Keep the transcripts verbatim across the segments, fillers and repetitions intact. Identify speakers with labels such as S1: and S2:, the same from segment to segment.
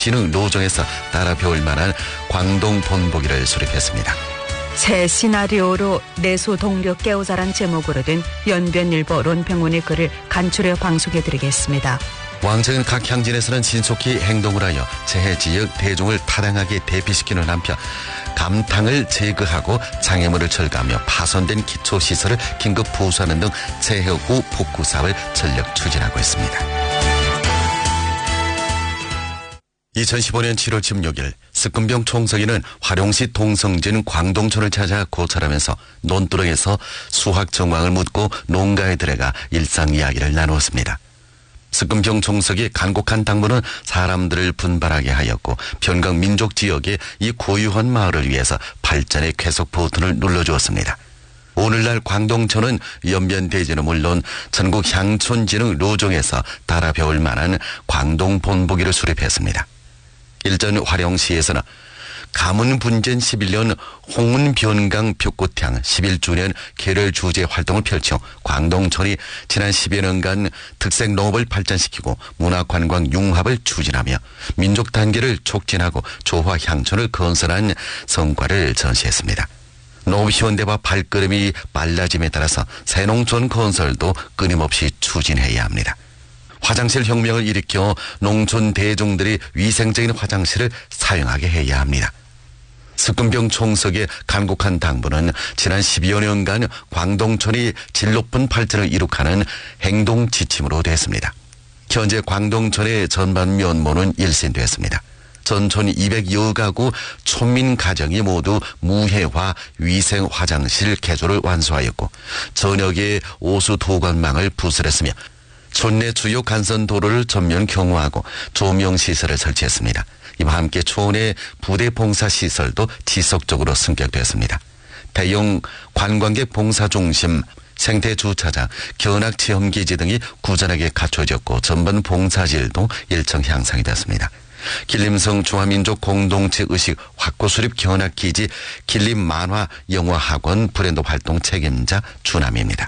S1: 진흥 노정에서 따라 배울 만한 광동 본보기를 수립했습니다.
S2: 새 시나리오로 내수 동료 깨우자란 제목으로 된 연변일보 론평원의 글을 간추려 방송해드리겠습니다.
S1: 왕정은 각 향진에서는 신속히 행동을 하여 재해 지역 대중을 타당하게 대피시키는 한편 감탕을 제거하고 장애물을 철거하며 파손된 기초시설을 긴급 보수하는 등 재해 후 복구 사업을 전력 추진하고 있습니다. 이천십오년 칠월 십육일 스금병 총석이는 화룡시 동성진 광동촌을 찾아 고찰하면서 논두렁에서 수학 정황을 묻고 농가에 들어가 일상 이야기를 나누었습니다. 스금병 총석이 간곡한 당부는 사람들을 분발하게 하였고 변강 민족 지역의 이 고유한 마을을 위해서 발전의 쾌속 버튼을 눌러주었습니다. 오늘날 광동촌은 연변대지는 물론 전국 향촌진흥 로종에서 따라 배울 만한 광동 본보기를 수립했습니다. 일전 화령시에서는 가문분전 십일년 홍문변강 벽꽃향 십일주년 계절 주제 활동을 펼쳐 광동촌이 지난 십여 년간 특색 농업을 발전시키고 문화관광 융합을 추진하며 민족 단계를 촉진하고 조화 향촌을 건설한 성과를 전시했습니다. 농업 현대화 발걸음이 빨라짐에 따라서 새농촌 건설도 끊임없이 추진해야 합니다. 화장실 혁명을 일으켜 농촌 대중들이 위생적인 화장실을 사용하게 해야 합니다. 스금병 총석의 간곡한 당부는 지난 십여 년간 광동촌이 질 높은 발전을 이룩하는 행동 지침으로 됐습니다. 현재 광동촌의 전반 면모는 일신됐습니다. 전촌 이백여 가구 촌민 가정이 모두 무해화 위생 화장실 개조를 완수하였고 전역의 오수 도관망을 부설했으며 촌내 주요 간선 도로를 전면 경호하고 조명시설을 설치했습니다. 이와 함께 촌의 부대 봉사 시설도 지속적으로 승격됐습니다. 대형 관광객 봉사 중심, 생태 주차장, 견학 체험기지 등이 꾸준하게 갖춰졌고 전반 봉사질도 일정 향상이 됐습니다. 길림성 중화민족 공동체 의식 확고 수립 견학기지 길림 만화 영화학원 브랜드 활동 책임자 주남입니다.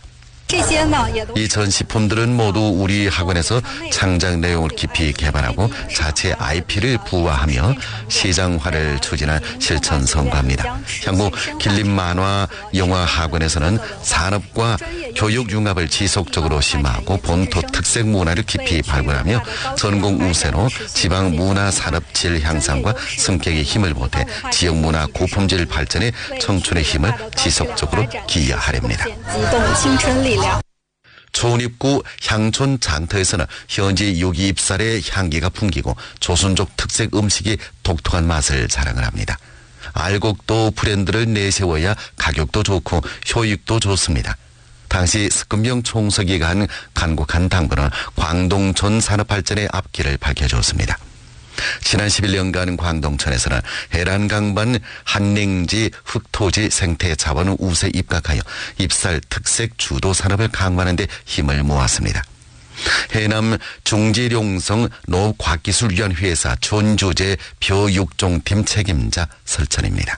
S1: 이 전시품들은 모두 우리 학원에서 창작 내용을 깊이 개발하고 자체 아이피를 부화하며 시장화를 추진한 실천 성과입니다. 향후 길림 만화 영화 학원에서는 산업과 교육 융합을 지속적으로 심화하고 본토 특색 문화를 깊이 발굴하며 전공 우세로 지방 문화 산업 질 향상과 성격의 힘을 보태 지역 문화 고품질 발전에 청춘의 힘을 지속적으로 기여하렵니다. 초원입구 향촌 장터에서는 현지 유기입살의 향기가 풍기고 조선족 특색 음식이 독특한 맛을 자랑을 합니다. 알곡도 브랜드를 내세워야 가격도 좋고 효익도 좋습니다. 당시 스금병 총석이가 한 간곡한 당부는 광동촌 산업발전의 앞길을 밝혀줬습니다. 지난 십일 년간 광동촌에서는 해란강반 한냉지 흑토지 생태 자원 우세 입각하여 입살 특색 주도 산업을 강화하는 데 힘을 모았습니다. 해남 중지룡성 농업과학기술위원회에서 전주제 벼육종팀 책임자 설천입니다.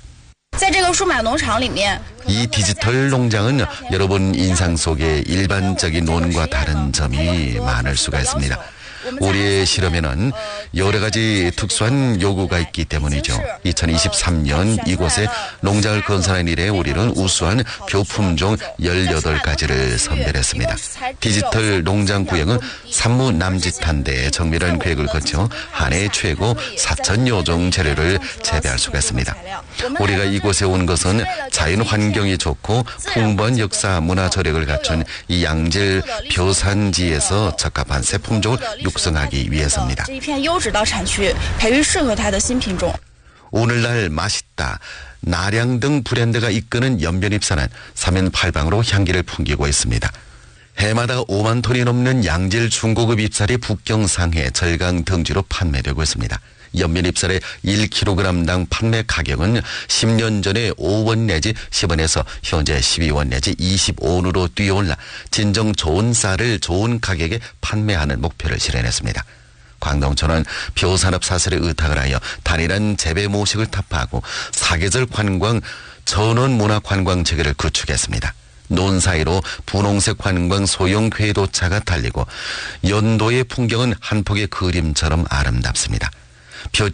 S1: 이 디지털 농장은 여러분 인상 속에 일반적인 논과 다른 점이 많을 수가 있습니다. 우리의 실험에는 여러 가지 특수한 요구가 있기 때문이죠. 이천이십삼 년 이곳에 농장을 건설한 이래 우리는 우수한 교품종 열여덟 가지를 선별했습니다. 디지털 농장 구역은 산무 남짓한데 정밀한 계획을 거쳐 한 해 최고 사천여 종 재료를 재배할 수가 있습니다. 우리가 이곳에 온 것은 자연 환경이 좋고 풍부한 역사 문화 저력을 갖춘 이 양질 벼산지에서 적합한 새 품종을 육성하기 위해서입니다. 오늘날 맛있다, 나량 등 브랜드가 이끄는 연변입사는 삼면팔방으로 향기를 풍기고 있습니다. 해마다 오만 톤이 넘는 양질 중고급 잎살이 북경상해 절강 등지로 판매되고 있습니다. 연면잎살의 일 킬로그램당 판매 가격은 십 년 전에 오 원 내지 십 원에서 현재 십이 원 내지 이십오 원으로 뛰어올라 진정 좋은 쌀을 좋은 가격에 판매하는 목표를 실현했습니다. 광동촌은 벼산업 사슬에 의탁을 하여 단일한 재배 모식을 타파하고 사계절 관광 전원 문화 관광 체계를 구축했습니다. 논 사이로 분홍색 관광 소형 궤도차가 달리고 연도의 풍경은 한 폭의 그림처럼 아름답습니다. 표